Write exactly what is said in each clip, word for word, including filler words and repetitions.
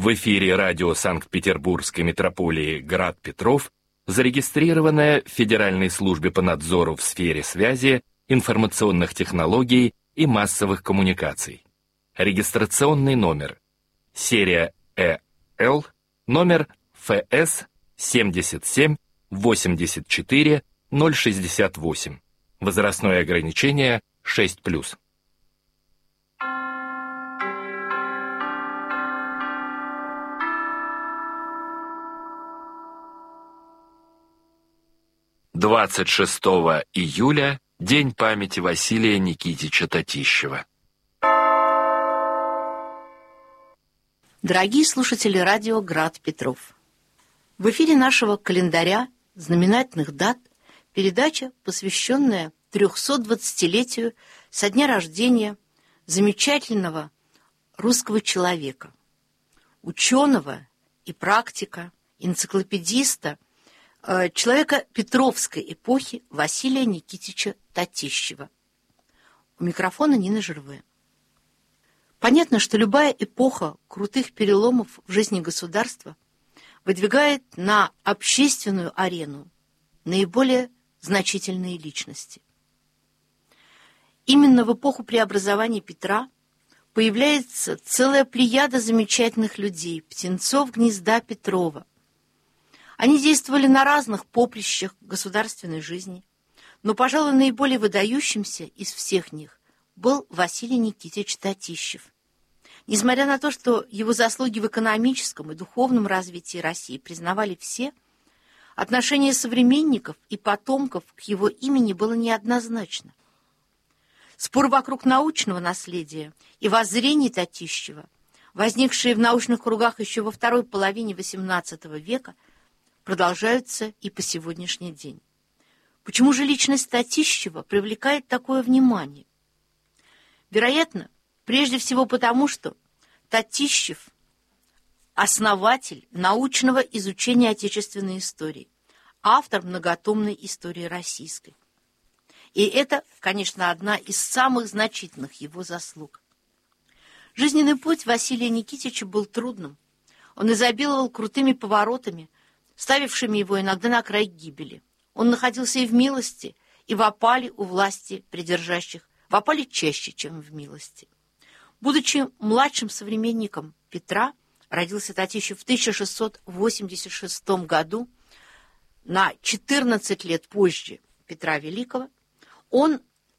В эфире радио Санкт-Петербургской митрополии «Град Петров», зарегистрированное в Федеральной службе по надзору в сфере связи, информационных технологий и массовых коммуникаций. Регистрационный номер. Серия Э Л, номер Ф С семьдесят семь восемьдесят четыре ноль шестьдесят восемь. Возрастное ограничение шесть плюс. двадцать шестого июля – День памяти Василия Никитича Татищева. Дорогие слушатели радио «Град Петров», в эфире нашего календаря знаменательных дат передача, посвященная трехсотдвадцатилетию со дня рождения замечательного русского человека, ученого и практика, энциклопедиста, человека Петровской эпохи Василия Никитича Татищева. У микрофона Нина Жерве. Понятно, что любая эпоха крутых переломов в жизни государства выдвигает на общественную арену наиболее значительные личности. Именно в эпоху преобразования Петра появляется целая плеяда замечательных людей, птенцов гнезда Петрова. Они действовали на разных поприщах государственной жизни, но, пожалуй, наиболее выдающимся из всех них был Василий Никитич Татищев. Несмотря на то, что его заслуги в экономическом и духовном развитии России признавали все, отношение современников и потомков к его имени было неоднозначно. Спор вокруг научного наследия и воззрений Татищева, возникшие в научных кругах еще во второй половине восемнадцатого века, продолжаются и по сегодняшний день. Почему же личность Татищева привлекает такое внимание? Вероятно, прежде всего потому, что Татищев – основатель научного изучения отечественной истории, автор многотомной истории российской. И это, конечно, одна из самых значительных его заслуг. Жизненный путь Василия Никитича был трудным. Он изобиловал крутыми поворотами, ставившими его иногда на край гибели. Он находился и в милости, и в опале у власти придержащих, в опале чаще, чем в милости. Будучи младшим современником Петра, родился Татищев в тысяча шестьсот восемьдесят шестом году, на четырнадцать лет позже Петра Великого. Он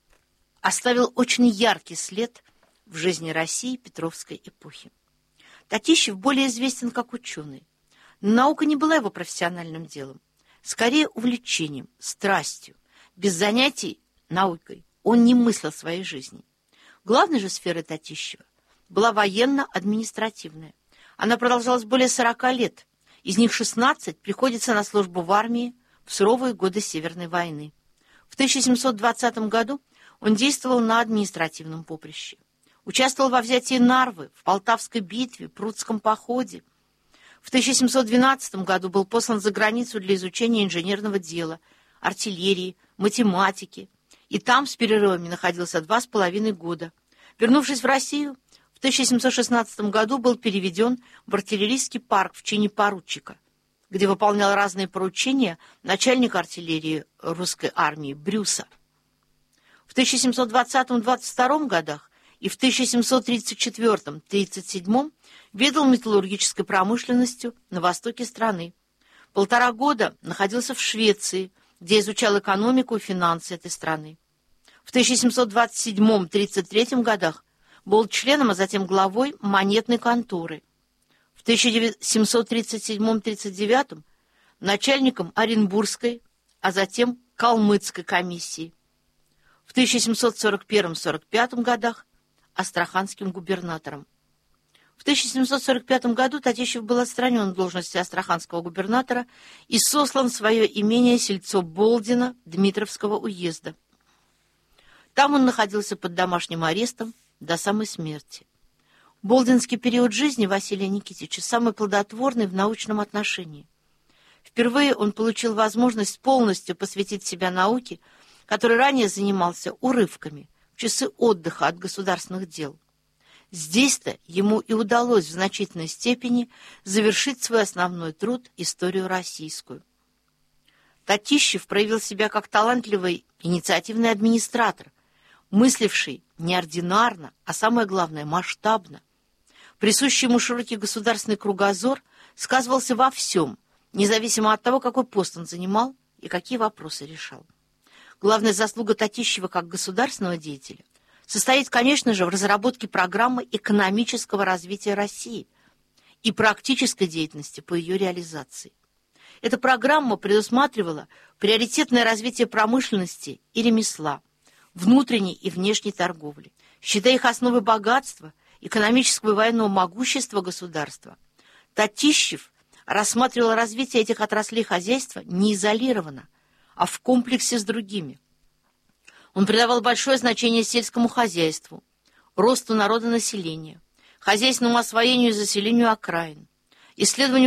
оставил очень яркий след в жизни России Петровской эпохи. Татищев более известен как ученый. Наука не была его профессиональным делом, скорее увлечением, страстью. Без занятий наукой он не мыслил своей жизни. Главной же сферой Татищева была военно-административная. Она продолжалась более сорока лет, из них шестнадцать приходится на службу в армии в суровые годы Северной войны. В тысяча семьсот двадцатом году он действовал на административном поприще. Участвовал во взятии Нарвы, в Полтавской битве, Прудском походе. В тысяча семьсот двенадцатом году был послан за границу для изучения инженерного дела, артиллерии, математики, и там с перерывами находился два с половиной года. Вернувшись в Россию, в тысяча семьсот шестнадцатом году был переведен в артиллерийский парк в чине поручика, где выполнял разные поручения начальника артиллерии русской армии Брюса. В тысяча семьсот двадцатом — двадцать втором годах и в тысяча семьсот тридцать четвёртом — тридцать седьмом ведал металлургической промышленностью на востоке страны. Полтора года находился в Швеции, где изучал экономику и финансы этой страны. В тысяча семьсот двадцать седьмом — тридцать третьем годах был членом, а затем главой монетной конторы. В тысяча семьсот тридцать седьмом — тридцать девятом начальником Оренбургской, а затем Калмыцкой комиссии. В тысяча семьсот сорок первом — сорок пятом годах астраханским губернатором. В тысяча семьсот сорок пятом году Татищев был отстранен от должности астраханского губернатора и сослан в свое имение сельцо Болдино Дмитровского уезда. Там он находился под домашним арестом до самой смерти. Болдинский период жизни Василия Никитича самый плодотворный в научном отношении. Впервые он получил возможность полностью посвятить себя науке, которой ранее занимался урывками, в часы отдыха от государственных дел. Здесь-то ему и удалось в значительной степени завершить свой основной труд «Историю российскую». Татищев проявил себя как талантливый инициативный администратор, мысливший неординарно, а самое главное, масштабно. Присущий ему широкий государственный кругозор сказывался во всем, независимо от того, какой пост он занимал и какие вопросы решал. Главная заслуга Татищева как государственного деятеля состоит, конечно же, в разработке программы экономического развития России и практической деятельности по ее реализации. Эта программа предусматривала приоритетное развитие промышленности и ремесла, внутренней и внешней торговли, считая их основой богатства, экономического и военного могущества государства. Татищев рассматривал развитие этих отраслей хозяйства не изолированно, а в комплексе с другими. Он придавал большое значение сельскому хозяйству, росту народонаселения, хозяйственному освоению и заселению окраин, исследованию